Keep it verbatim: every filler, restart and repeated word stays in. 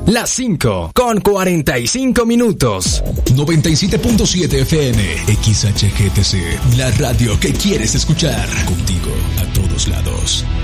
Las cinco con cuarenta y cinco minutos. noventa y siete punto siete F M, X H G T C, la radio que quieres escuchar. Contigo a todos lados.